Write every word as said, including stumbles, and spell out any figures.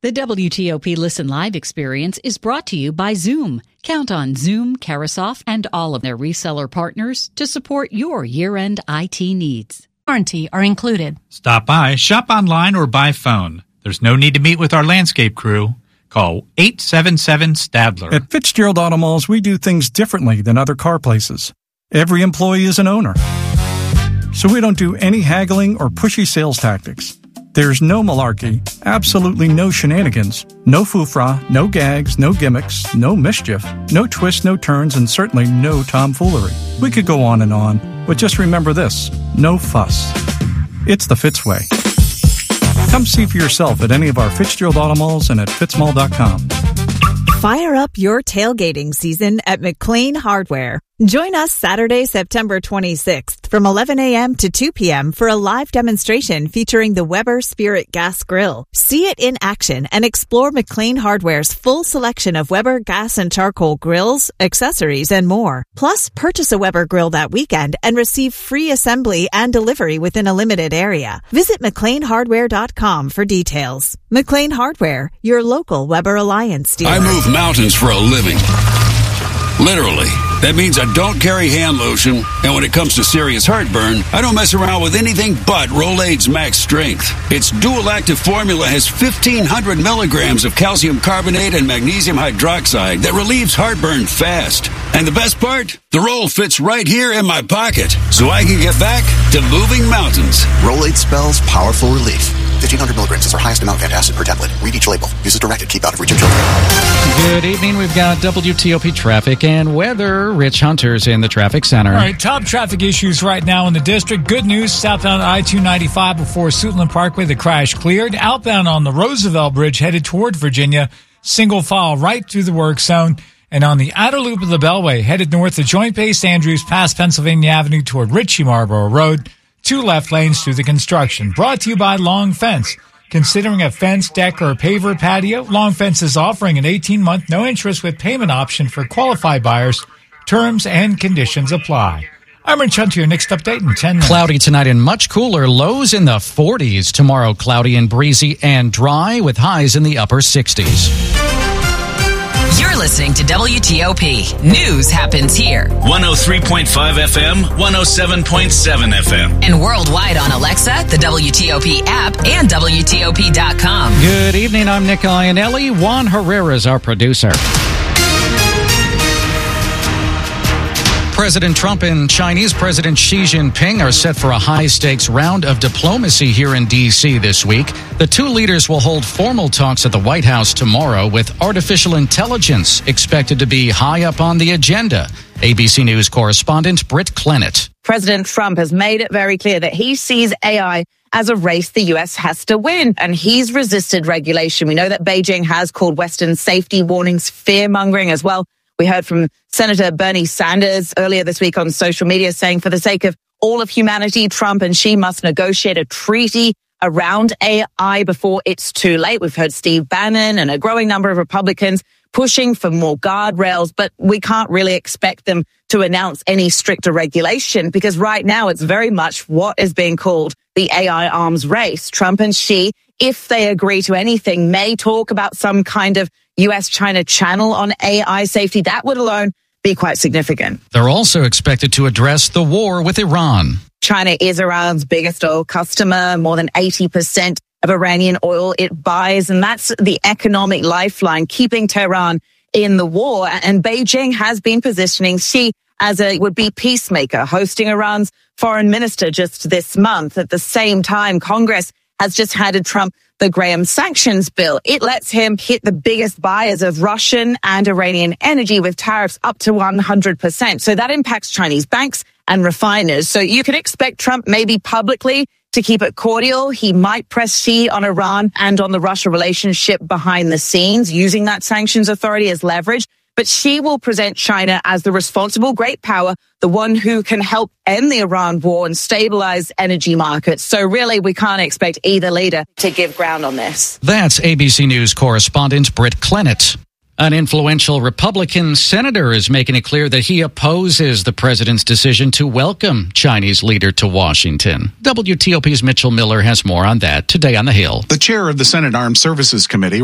The W T O P Listen Live experience is brought to you by Zoom. Count on Zoom, Carasoft, and all of their reseller partners to support your year-end I T needs. Warranty are included. Stop by, shop online, or by phone. There's no need to meet with our landscape crew. Call eight seven seven Stadler. At Fitzgerald Auto Malls, we do things differently than other car places. Every employee is an owner. So we don't do any haggling or pushy sales tactics. There's no malarkey, absolutely no shenanigans, no foofra, no gags, no gimmicks, no mischief, no twists, no turns, and certainly no tomfoolery. We could go on and on, but just remember this, no fuss. It's the Fitz way. Come see for yourself at any of our Fitzgerald Auto Malls and at fitzmall dot com. Fire up your tailgating season at McLean Hardware. Join us Saturday, September twenty-sixth from eleven a.m. to two p.m. for a live demonstration featuring the Weber Spirit Gas Grill. See it in action and explore McLean Hardware's full selection of Weber gas and charcoal grills, accessories, and more. Plus, purchase a Weber grill that weekend and receive free assembly and delivery within a limited area. Visit mclean hardware dot com for details. McLean Hardware, your local Weber Alliance dealer. I move mountains for a living. Literally. That means I don't carry hand lotion, and when it comes to serious heartburn, I don't mess around with anything but Rolaids Max Strength. Its dual-active formula has fifteen hundred milligrams of calcium carbonate and magnesium hydroxide that relieves heartburn fast. And the best part? The roll fits right here in my pocket, so I can get back to moving mountains. Rolaids spells powerful relief. fifteen hundred milligrams is our highest amount of antacid per tablet. Read each label. Use as directed. Keep out of reach of children. Good evening. We've got W T O P traffic and weather. Rich Hunter's in the traffic center. All right, top traffic issues right now in the district. Good news, southbound I two ninety-five before Suitland Parkway, the crash cleared. Outbound on the Roosevelt Bridge headed toward Virginia, single file right through the work zone. And on the outer loop of the Beltway, headed north to Joint Base Andrews past Pennsylvania Avenue toward Ritchie Marlboro Road. Two left lanes through the construction. Brought to you by Long Fence. Considering a fence, deck, or paver patio, Long Fence is offering an eighteen-month no-interest with payment option for qualified buyers. Terms and conditions apply. I'm Rich Hunter, your next update in ten minutes. Cloudy tonight and much cooler. Lows in the forties. Tomorrow, cloudy and breezy and dry with highs in the upper sixties. You're listening to W T O P. News happens here. one oh three point five F M, one oh seven point seven F M. And worldwide on Alexa, the W T O P app, and W T O P dot com. Good evening. I'm Nick Iannelli. Juan Herrera is our producer. President Trump and Chinese President Xi Jinping are set for a high-stakes round of diplomacy here in D C this week. The two leaders will hold formal talks at the White House tomorrow, with artificial intelligence expected to be high up on the agenda. A B C News correspondent Britt Clennett. President Trump has made it very clear that he sees A I as a race the U S has to win, and he's resisted regulation. We know that Beijing has called Western safety warnings fear-mongering as well. We heard from Senator Bernie Sanders earlier this week on social media saying for the sake of all of humanity, Trump and Xi must negotiate a treaty around A I before it's too late. We've heard Steve Bannon and a growing number of Republicans pushing for more guardrails, but we can't really expect them to announce any stricter regulation because right now it's very much what is being called the A I arms race. Trump and Xi, if they agree to anything, may talk about some kind of U S China channel on A I safety. That would alone be quite significant. They're also expected to address the war with Iran. China is Iran's biggest oil customer, more than eighty percent of Iranian oil it buys, and that's the economic lifeline keeping Tehran in the war. And Beijing has been positioning Xi as a would-be peacemaker, hosting Iran's foreign minister just this month. At the same time, Congress has just handed Trump the Graham sanctions bill. It lets him hit the biggest buyers of Russian and Iranian energy with tariffs up to one hundred percent. So that impacts Chinese banks and refiners. So you can expect Trump maybe publicly to keep it cordial. He might press Xi on Iran and on the Russia relationship behind the scenes, using that sanctions authority as leverage. But Xi will present China as the responsible great power, the one who can help end the Iran war and stabilize energy markets. So really, we can't expect either leader to give ground on this. That's A B C News correspondent Britt Clennett. An influential Republican senator is making it clear that he opposes the president's decision to welcome Chinese leader to Washington. W T O P's Mitchell Miller has more on that today on the Hill. The chair of the Senate Armed Services Committee,